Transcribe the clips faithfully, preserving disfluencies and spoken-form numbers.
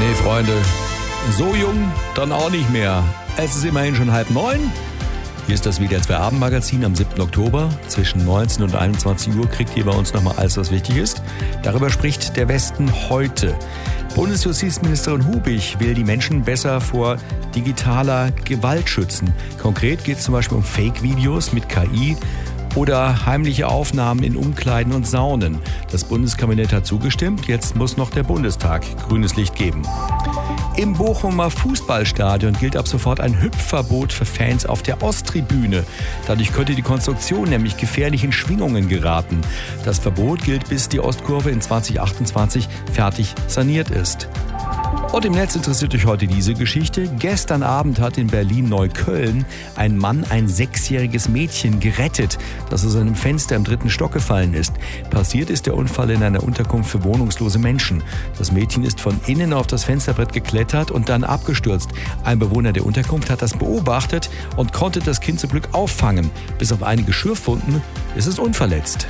Nee, Freunde, so jung dann auch nicht mehr. Es ist immerhin schon halb neun. Hier ist das W D R zwei Abendmagazin am siebten Oktober. Zwischen neunzehn und einundzwanzig Uhr kriegt ihr bei uns nochmal alles, was wichtig ist. Darüber spricht der Westen heute. Bundesjustizministerin Hubig will die Menschen besser vor digitaler Gewalt schützen. Konkret geht es zum Beispiel um Fake-Videos mit K I oder heimliche Aufnahmen in Umkleiden und Saunen. Das Bundeskabinett hat zugestimmt, jetzt muss noch der Bundestag grünes Licht geben. Im Bochumer Fußballstadion gilt ab sofort ein Hüpfverbot für Fans auf der Osttribüne. Dadurch könnte die Konstruktion nämlich gefährlichen Schwingungen geraten. Das Verbot gilt, bis die Ostkurve in zwanzig achtundzwanzig fertig saniert ist. Und im Netz interessiert euch heute diese Geschichte. Gestern Abend hat in Berlin-Neukölln ein Mann ein sechsjähriges Mädchen gerettet, das aus einem Fenster im dritten Stock gefallen ist. Passiert ist der Unfall in einer Unterkunft für wohnungslose Menschen. Das Mädchen ist von innen auf das Fensterbrett geklettert und dann abgestürzt. Ein Bewohner der Unterkunft hat das beobachtet und konnte das Kind zum Glück auffangen. Bis auf einige Schürfwunden ist es unverletzt.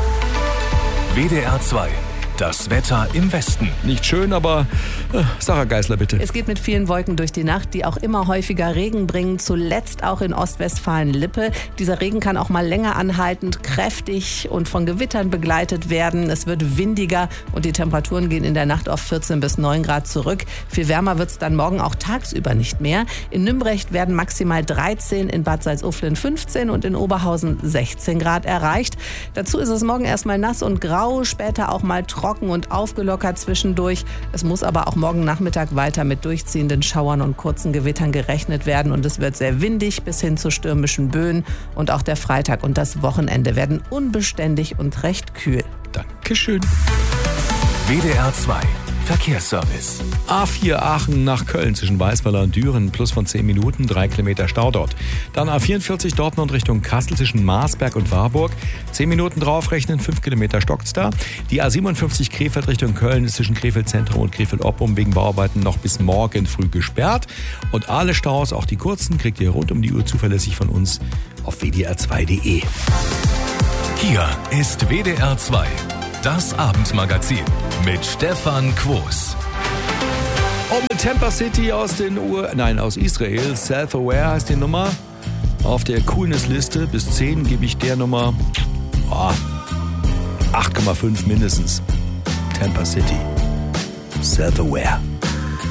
W D R zwei. Das Wetter im Westen. Nicht schön, aber äh, Sarah Geisler, bitte. Es geht mit vielen Wolken durch die Nacht, die auch immer häufiger Regen bringen. Zuletzt auch in Ostwestfalen-Lippe. Dieser Regen kann auch mal länger anhaltend, kräftig und von Gewittern begleitet werden. Es wird windiger und die Temperaturen gehen in der Nacht auf vierzehn bis neun Grad zurück. Viel wärmer wird es dann morgen auch tagsüber nicht mehr. In Nümbrecht werden maximal dreizehn, in Bad Salzuflen fünfzehn und in Oberhausen sechzehn Grad erreicht. Dazu ist es morgen erstmal nass und grau, später auch mal trocken und aufgelockert zwischendurch. Es muss aber auch morgen Nachmittag weiter mit durchziehenden Schauern und kurzen Gewittern gerechnet werden und es wird sehr windig bis hin zu stürmischen Böen und auch der Freitag und das Wochenende werden unbeständig und recht kühl. Dankeschön. W D R zwei Verkehrsservice. A vier Aachen nach Köln zwischen Weißweiler und Düren, plus von zehn Minuten, drei Kilometer Stau dort. Dann A vierundvierzig Dortmund Richtung Kassel zwischen Marsberg und Warburg, zehn Minuten draufrechnen, fünf Kilometer stockt's da. Die A siebenundfünfzig Krefeld Richtung Köln ist zwischen Krefeld Zentrum und Krefeld Oppum wegen Bauarbeiten noch bis morgen früh gesperrt. Und alle Staus, auch die kurzen, kriegt ihr rund um die Uhr zuverlässig von uns auf w d r zwei punkt d e. Hier ist W D R zwei. Das Abendmagazin mit Stefan Quos. Und mit Tampa City aus den Ur... Nein, aus Israel. Self-Aware heißt die Nummer. Auf der Coolness-Liste bis zehn gebe ich der Nummer oh, acht Komma fünf mindestens. Tampa City. Self-Aware.